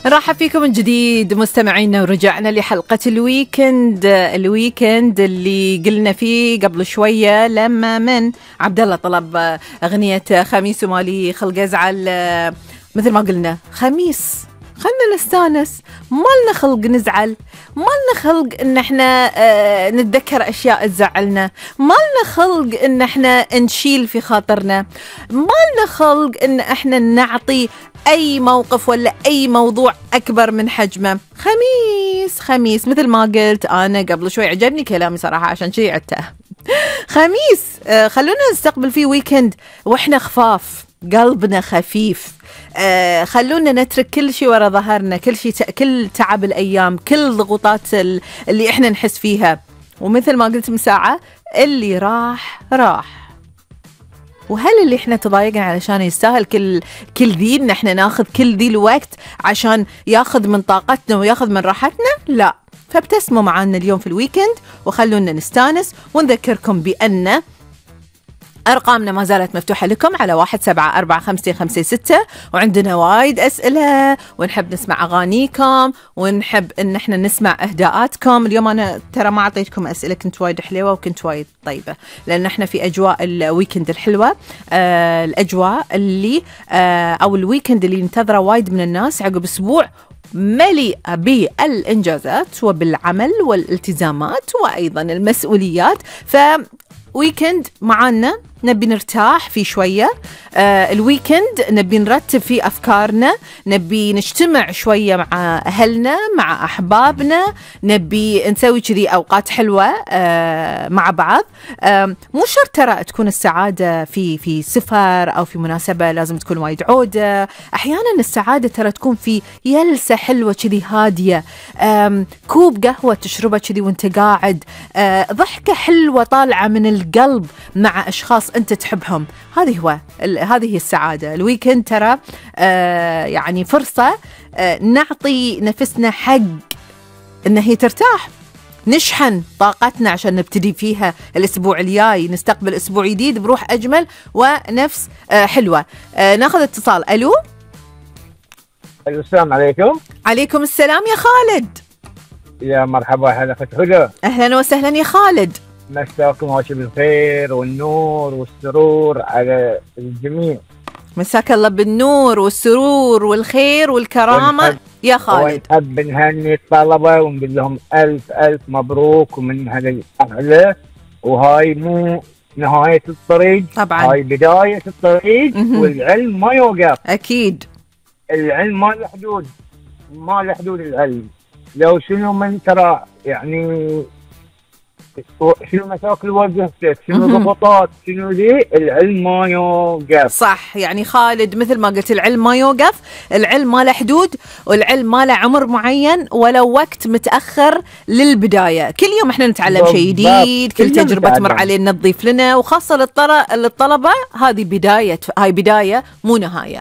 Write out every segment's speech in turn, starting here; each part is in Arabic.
نرحب فيكم من جديد مستمعينا، ورجعنا لحلقة الويكند اللي قلنا فيه قبل شوية لما من عبد الله طلب أغنية خميس ومالي خلق أزعل. مثل ما قلنا خميس خلنا نستانس، ما لنا خلق نزعل، ما لنا خلق ان احنا نتذكر اشياء تزعلنا، ما لنا خلق ان احنا نشيل في خاطرنا، ما لنا خلق ان احنا نعطي اي موقف ولا اي موضوع اكبر من حجمه. خميس مثل ما قلت انا قبل شوي، عجبني كلامي صراحة عشان شي عدته. خميس خلونا نستقبل فيه ويكند واحنا خفاف، قلبنا خفيف. خلونا نترك كل شيء ورا ظهرنا، كل تعب الأيام، كل ضغوطات اللي إحنا نحس فيها. ومثل ما قلت من ساعة، اللي راح. وهل اللي إحنا تضايقنا علشان يستاهل كل ذي إن إحنا ناخذ كل ذي الوقت عشان ياخذ من طاقتنا وياخذ من راحتنا؟ لا. فابتسموا معنا اليوم في الويكند وخلونا نستانس، ونذكركم بأن أرقامنا ما زالت مفتوحة لكم على 174556، وعندنا وايد أسئلة، ونحب نسمع أغانيكم، ونحب إن احنا نسمع إهداءاتكم. اليوم أنا ترى ما أعطيتكم أسئلة، كنت وايد حلوة وكنت وايد طيبة، لأن احنا في أجواء الويكند الحلوة، الأجواء اللي أو الويكند اللي ينتظره وايد من الناس عقب أسبوع مليء بالإنجازات وبالعمل والالتزامات وأيضا المسؤوليات. ويكند معانا نبي نرتاح فيه شوية، الويكند نبي نرتب فيه أفكارنا، نبي نجتمع شوية مع أهلنا مع أحبابنا، نبي نسوي كذي أوقات حلوة مع بعض. مو شرط ترى تكون السعادة في سفر أو في مناسبة لازم تكون وايد عودة. أحيانا السعادة ترى تكون في جلسة حلوة كذي هادية، كوب قهوة تشربها كذي وانت قاعد، ضحكة حلوة طالعة من القلب مع أشخاص أنت تحبهم. هذه هي السعادة. الويكند ترى يعني فرصة نعطي نفسنا حق إن هي ترتاح، نشحن طاقتنا عشان نبتدي فيها الأسبوع الجاي، نستقبل أسبوع جديد بروح أجمل ونفس حلوة. ناخذ اتصال. ألو، السلام عليكم. عليكم السلام يا خالد. يا مرحبا، هلا فتحوا. أهلا وسهلا يا خالد، مساكم وش بالخير والنور والسرور على الجميع. مساك الله بالنور والسرور والخير والكرامة يا خالد. ونحب نهني الطلبة ونقول لهم ألف مبروك، ومن هذا الأهل، وهاي مو نهاية الطريق طبعا، هاي بداية الطريق. والعلم ما يوقف، أكيد العلم ما له حدود، ما له حدود العلم. لو شنو من ترى يعني شنو مشاكل واجهتك، شنو ضغوطات، شنو ذي، العلم ما يوقف. صح، يعني خالد مثل ما قلت العلم ما يوقف، العلم ما له حدود، والعلم ما له عمر معين ولا وقت متأخر للبداية. كل يوم احنا نتعلم شيء جديد، كل تجربة تمر علينا تضيف لنا، وخاصة للطلبة هذه بداية، هاي بداية مو نهاية.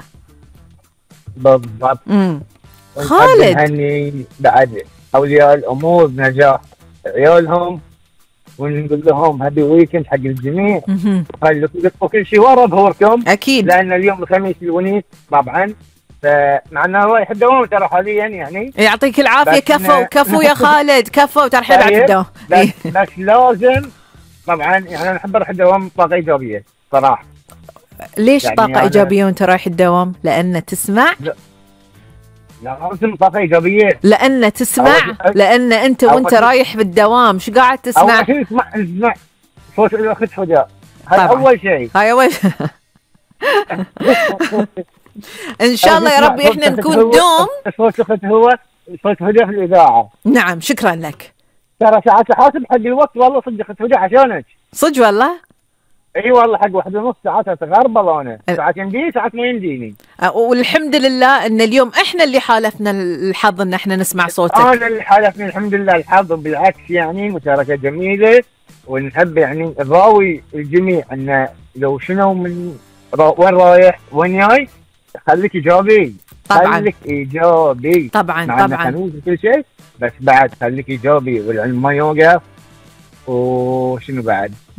بالضبط. خالد هني بعد أولياء الأمور بنجاح عيالهم، ونقول لهم هذا ويكند حق الجميع، خلوا كل شيء ورا ظهوركم اكيد، لان اليوم الخميس الونيس طبعا، فمعنا رايح الدوام ترى حاليا يعني. يعطيك العافيه. كفو يا خالد، كفو، ترى حيل بعد الدوام. بس لازم طبعا يعني انا احب اروح الدوام طاقه ايجابيه صراحه. ليش يعني طاقه ايجابيه وانت رايح الدوام؟ لان تسمع، لازم طاقة إيجابية، لأن تسمع، لأن أنت وأنت رايح بالدوام شو قاعد تسمع؟ أول شيء اسمع صوت الأخت هدى، هاي أول شيء، هاي أول إن شاء الله يا ربي إحنا نكون دوم. صوت الأخت هو صوت هدى في الإذاعة. نعم، شكرا لك. ترى ساعات أحاسب حق الوقت والله، صدق أخت هدى عشانك. صدق والله؟ اي والله، حق 1:30 ساعات اتغربل انا، ساعات يمديني ساعات ما يمديني. والحمد لله ان اليوم احنا اللي حالفنا الحظ ان احنا نسمع صوتك. انا اللي حالفني الحمد لله الحظ، بالعكس يعني مشاركه جميله، ونحب يعني نراوي الجميع ان لو شنو من وين رايح وين جاي، خليك ايجابي طبعا، خليك ايجابي طبعا طبعا، كل شيء بس بعد خليك ايجابي، والعلم ما يوقف. وشنو بعد؟